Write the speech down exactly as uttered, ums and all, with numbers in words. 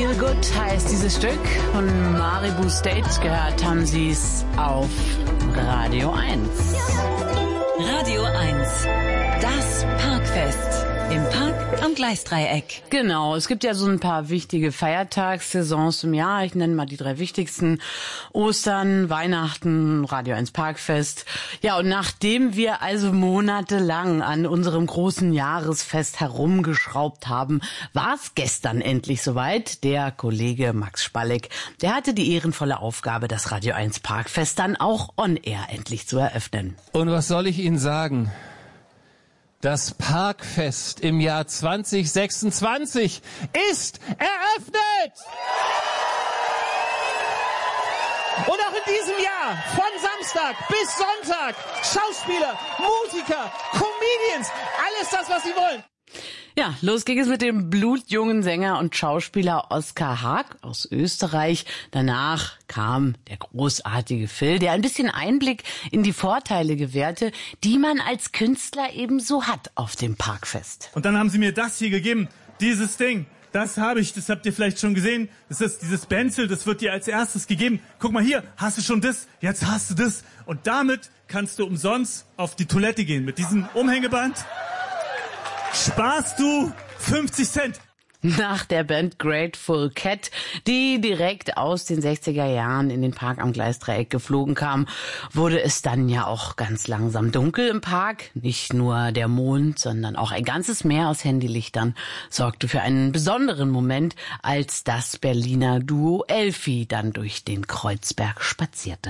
Feel Good heißt dieses Stück. Von Maribu State gehört haben Sie es auf Radio eins. Radio eins. Das Parkfest. Im Park am Gleisdreieck. Genau, es gibt ja so ein paar wichtige Feiertagssaisons im Jahr. Ich nenne mal die drei wichtigsten. Ostern, Weihnachten, Radio eins Parkfest. Ja, und nachdem wir also monatelang an unserem großen Jahresfest herumgeschraubt haben, war es gestern endlich soweit. Der Kollege Max Spalleck, der hatte die ehrenvolle Aufgabe, das Radio eins Parkfest dann auch on air endlich zu eröffnen. Und was soll ich Ihnen sagen? Das Parkfest im Jahr zwanzig sechsundzwanzig ist eröffnet! Und auch in diesem Jahr, von Samstag bis Sonntag, Schauspieler, Musiker, Comedians, alles das, was Sie wollen. Ja, los ging es mit dem blutjungen Sänger und Schauspieler Oskar Haag aus Österreich. Danach kam der großartige Phil, der ein bisschen Einblick in die Vorteile gewährte, die man als Künstler eben so hat auf dem Parkfest. Und dann haben sie mir das hier gegeben, dieses Ding. Das habe ich, das habt ihr vielleicht schon gesehen. Das ist dieses Benzel, das wird dir als erstes gegeben. Guck mal hier, hast du schon das? Jetzt hast du das. Und damit kannst du umsonst auf die Toilette gehen. Mit diesem Umhängeband sparst du fünfzig Cent. Nach der Band Grateful Cat, die direkt aus den sechziger Jahren in den Park am Gleisdreieck geflogen kam, wurde es dann ja auch ganz langsam dunkel im Park. Nicht nur der Mond, sondern auch ein ganzes Meer aus Handylichtern sorgte für einen besonderen Moment, als das Berliner Duo Elfi dann durch den Kreuzberg spazierte.